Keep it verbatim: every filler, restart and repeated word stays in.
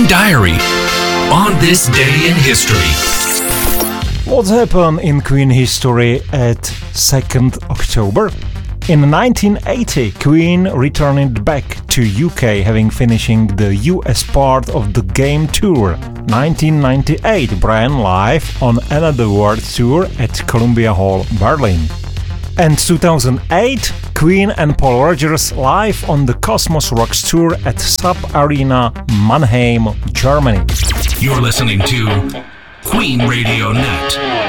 Diary. On this day in history. What happened in Queen history at second October? In nineteen eighty, Queen returned back to U K, having finishing the U S part of the Game Tour. nineteen ninety-eight, Brian live on another world tour at Columbia Hall, Berlin. And two thousand eight, Queen and Paul Rodgers live on the Cosmos Rocks tour at Sub Arena, Mannheim, Germany. You're listening to Queen Radio Net.